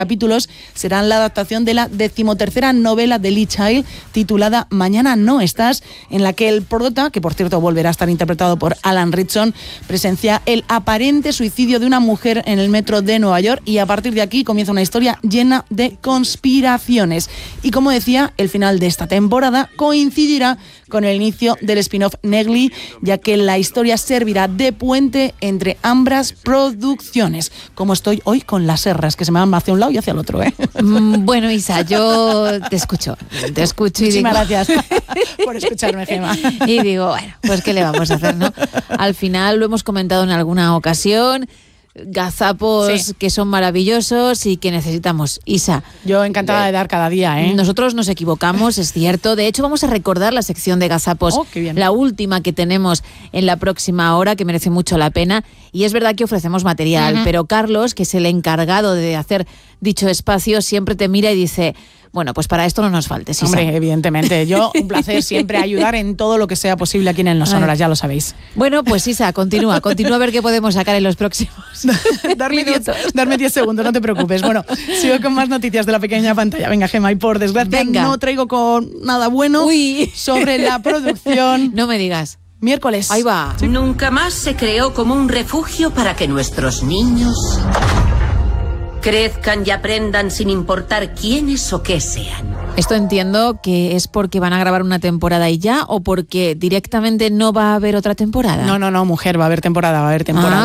capítulos serán la adaptación de la 13ª novela de Lee Child, titulada Mañana no estás, en la que el prota, que por cierto volverá a estar interpretado por Alan Ritchson, presencia el aparente suicidio de una mujer en el metro de Nueva York, y a partir de aquí comienza una historia llena de conspiraciones. Y como decía, el final de esta temporada coincidirá con el inicio del spin-off Negli, ya que la historia servirá de puente entre ambas producciones. Como estoy hoy con las serras, que se me van hacia un lado y hacia el otro, ¿eh? Bueno, Isa, yo te escucho y muchísimas gracias por escucharme, Gemma. Y digo, bueno, pues ¿qué le vamos a hacer, no? Al final lo hemos comentado en alguna ocasión, gazapos que son maravillosos y que necesitamos. Isa, yo encantada de dar cada día, ¿eh? Nosotros nos equivocamos, es cierto. De hecho, vamos a recordar la sección de gazapos, la última que tenemos en la próxima hora, que merece mucho la pena. Y es verdad que ofrecemos material, pero Carlos, que es el encargado de hacer dicho espacio, siempre te mira y dice: bueno, pues para esto no nos faltes, Isa. Hombre, evidentemente. Yo, un placer siempre ayudar en todo lo que sea posible aquí en el No Sonoras, ya lo sabéis. Bueno, pues Isa, continúa a ver qué podemos sacar en los próximos darme 10 segundos, no te preocupes. Bueno, sigo con más noticias de la pequeña pantalla. Venga, Gemma, y por desgracia no traigo con nada bueno sobre la producción. No me digas. Miércoles. Ahí va. Sí. Nunca más se creó como un refugio para que nuestros niños crezcan y aprendan sin importar quiénes o qué sean. Esto entiendo que es porque van a grabar una temporada y ya, o porque directamente no va a haber otra temporada. No, mujer, va a haber temporada. Va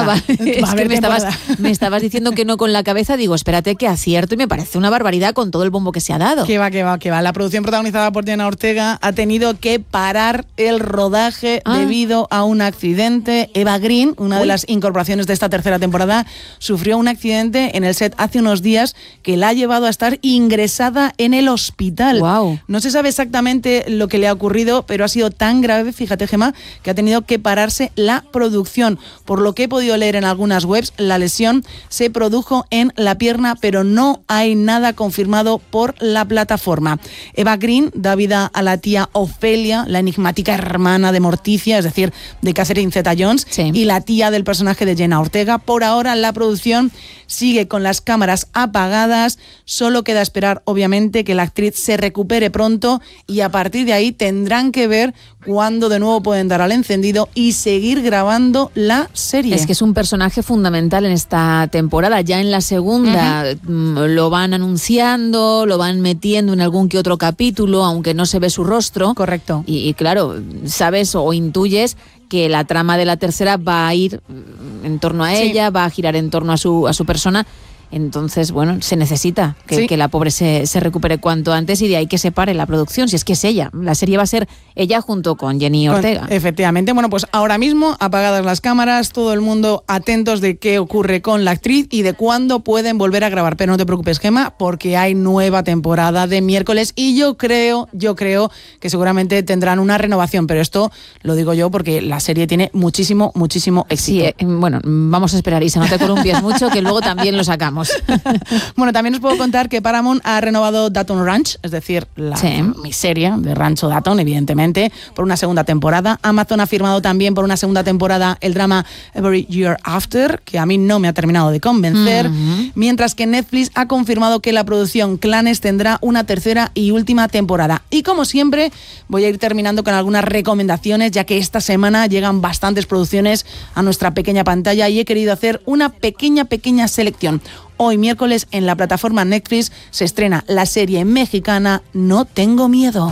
a haber me estabas diciendo que no con la cabeza, digo, espérate que acierto, y me parece una barbaridad con todo el bombo que se ha dado. Que va. La producción protagonizada por Jenna Ortega ha tenido que parar el rodaje debido a un accidente. Eva Green, una de las incorporaciones de esta tercera temporada, sufrió un accidente en el set hace unos días que la ha llevado a estar ingresada en el hospital. Wow. No se sabe exactamente lo que le ha ocurrido, pero ha sido tan grave, fíjate, Gemma, que ha tenido que pararse la producción. Por lo que he podido leer en algunas webs, la lesión se produjo en la pierna, pero no hay nada confirmado por la plataforma. Eva Green da vida a la tía Ofelia, la enigmática hermana de Morticia, es decir, de Catherine Zeta-Jones, y la tía del personaje de Jenna Ortega. Por ahora, la producción sigue con las cámaras apagadas. Solo queda esperar, obviamente, que la actriz se recupere pronto, y a partir de ahí tendrán que ver cuándo de nuevo pueden dar al encendido y seguir grabando la serie. Es que es un personaje fundamental en esta temporada. Ya en la segunda lo van anunciando, lo van metiendo en algún que otro capítulo, aunque no se ve su rostro. Correcto. Y claro, sabes o intuyes que la trama de la tercera va a ir en torno a ella, va a girar en torno a su persona. Entonces, bueno, se necesita que la pobre se recupere cuanto antes, y de ahí que se pare la producción, si es que es ella. La serie va a ser ella junto con Jenny Ortega. Efectivamente. Bueno, pues ahora mismo apagadas las cámaras, todo el mundo atentos de qué ocurre con la actriz y de cuándo pueden volver a grabar. Pero no te preocupes, Gemma, porque hay nueva temporada de Miércoles, y yo creo que seguramente tendrán una renovación, pero esto lo digo yo porque la serie tiene muchísimo éxito. Sí, bueno, vamos a esperar, Isa, no te columpies mucho, que luego también lo sacamos. Bueno, también os puedo contar que Paramount ha renovado Dayton Ranch, es decir, la miseria de Rancho Dayton, evidentemente, por una segunda temporada. Amazon ha firmado también por una segunda temporada el drama Every Year After, que a mí no me ha terminado de convencer, mientras que Netflix ha confirmado que la producción Clanes tendrá una tercera y última temporada. Y como siempre, voy a ir terminando con algunas recomendaciones, ya que esta semana llegan bastantes producciones a nuestra pequeña pantalla y he querido hacer una pequeña selección. Hoy miércoles en la plataforma Netflix se estrena la serie mexicana No Tengo Miedo.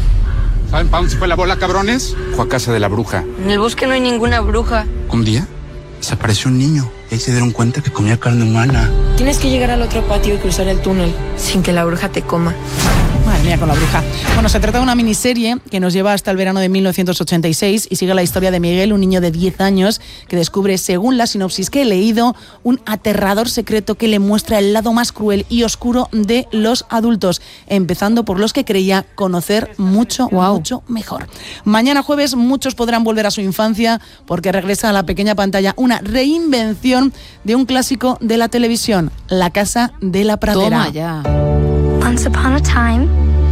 ¿Saben para dónde se fue la bola, cabrones? Fue a casa de la bruja. En el bosque no hay ninguna bruja. Un día desapareció un niño y ahí se dieron cuenta que comía carne humana. Tienes que llegar al otro patio y cruzar el túnel sin que la bruja te coma. Madre mía, con la bruja. Bueno, se trata de una miniserie que nos lleva hasta el verano de 1986 y sigue la historia de Miguel, un niño de 10 años que descubre, según la sinopsis que he leído, un aterrador secreto que le muestra el lado más cruel y oscuro de los adultos, empezando por los que creía conocer mucho mejor. Mañana jueves muchos podrán volver a su infancia porque regresa a la pequeña pantalla una reinvención de un clásico de la televisión, La Casa de la Pradera. Toma ya. Once upon a time,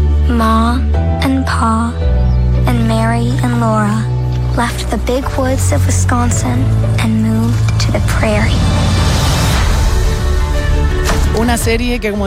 Ma and Pa and Mary and Laura left the big woods of Wisconsin and moved to the prairie. Una serie que, como